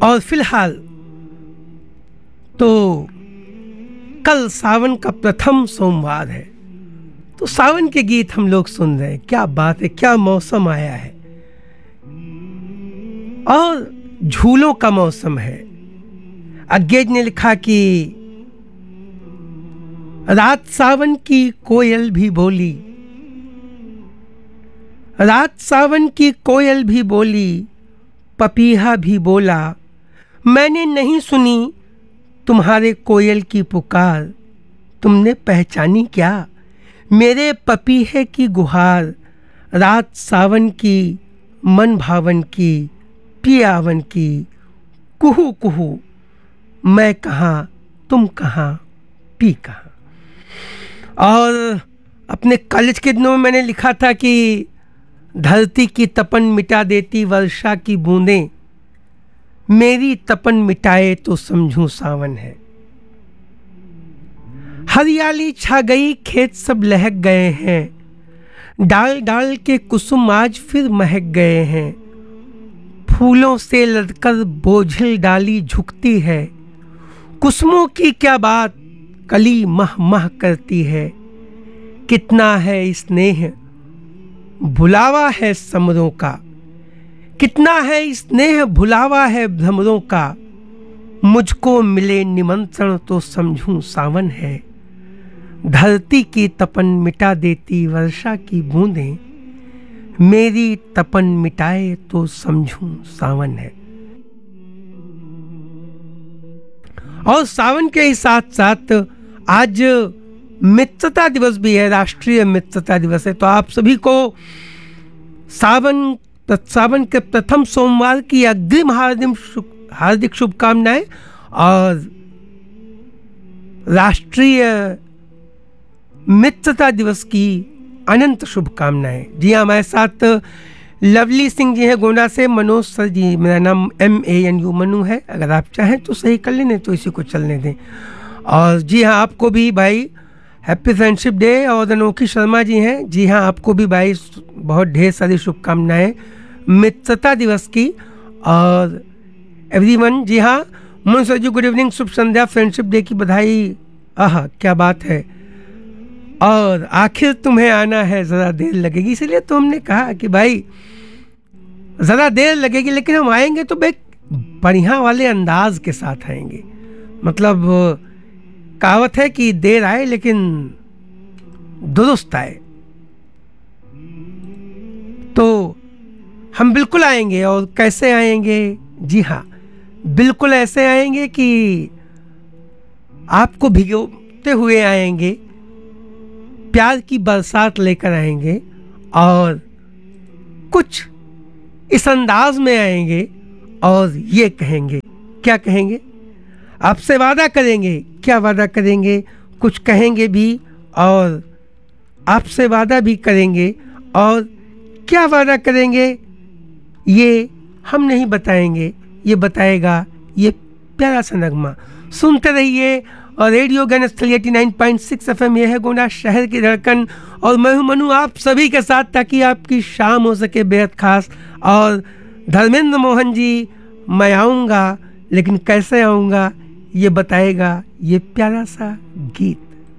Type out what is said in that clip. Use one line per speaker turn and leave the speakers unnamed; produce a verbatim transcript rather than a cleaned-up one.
और फिलहाल तो कल सावन का प्रथम सोमवार है, तो सावन के गीत हम लोग सुन रहे हैं। क्या बात है, क्या मौसम आया है, और झूलों का मौसम है। अज्ञेज ने लिखा कि रात सावन की कोयल भी बोली, रात सावन की कोयल भी बोली, पपीहा भी बोला, मैंने नहीं सुनी तुम्हारे कोयल की पुकार, तुमने पहचानी क्या मेरे पपीहे की गुहार। रात सावन की मन भावन की पियावन की, कुहू कुहू मैं कहाँ तुम कहाँ पी कहाँ। और अपने कॉलेज के दिनों में मैंने लिखा था कि धरती की तपन मिटा देती वर्षा की बूंदें, मेरी तपन मिटाए तो समझूं सावन है। हरियाली छा गई, खेत सब लहक गए हैं, डाल डाल के कुसुम आज फिर महक गए हैं। फूलों से लदकर बोझिल डाली झुकती है, कुसुमों की क्या बात कली मह मह करती है। कितना है स्नेह भुलावा है समरों का, कितना है स्नेह भुलावा है भ्रमरों का। मुझको मिले निमंत्रण तो समझूं सावन है, धरती की तपन मिटा देती वर्षा की बूंदें, मेरी तपन मिटाए तो समझूं सावन है। और सावन के ही साथ साथ आज मित्रता दिवस भी है, राष्ट्रीय मित्रता दिवस है। तो आप सभी को सावन सावन के प्रथम सोमवार की अग्रिम हार्दिक हार्दिक शुभकामनाएं और राष्ट्रीय मित्रता दिवस की अनंत शुभकामनाएं। जी हाँ, हमारे साथ लवली सिंह जी हैं गोंडा से, मनोज सर जी, मेरा नाम M A N you Manu है, अगर आप चाहें तो सही कर लेने, तो इसी को चलने दें। और जी हाँ, आपको भी भाई हैप्पी फ्रेंडशिप डे। और अनोखी शर्मा जी हैं, जी हाँ, आपको भी भाई बहुत ढेर सारी शुभकामनाएं मित्रता दिवस की। और एवरीवन, जी हाँ, मुन सर जी गुड इवनिंग, शुभ संध्या, फ्रेंडशिप डे की बधाई। आह क्या बात है, और आखिर तुम्हें आना है ज़रा देर लगेगी, इसलिए तो हमने कहा कि भाई ज़रा देर लगेगी, लेकिन हम आएंगे तो भाई बढ़िया वाले अंदाज के साथ आएंगे। मतलब कहावत है कि देर आए लेकिन दुरुस्त आए, तो हम बिल्कुल आएंगे। और कैसे आएंगे? जी हाँ, बिल्कुल ऐसे आएंगे कि आपको भिगोते हुए आएंगे, प्यार की बरसात लेकर आएंगे, और कुछ इस अंदाज में आएंगे और ये कहेंगे। क्या कहेंगे? आपसे वादा करेंगे। क्या वादा करेंगे? कुछ कहेंगे भी और आपसे वादा भी करेंगे, और क्या वादा करेंगे ये हम नहीं बताएंगे, ये बताएगा ये प्यारा सा नगमा। सुनते रहिए। और रेडियो गन स्थली eighty nine point six F M, ये है गोंडा शहर की धड़कन, और मैं हूं मनु आप सभी के साथ, ताकि आपकी शाम हो सके बेहद खास। और धर्मेंद्र मोहन जी, मैं आऊँगा, लेकिन कैसे आऊँगा ये बताएगा ये प्यारा सा गीत।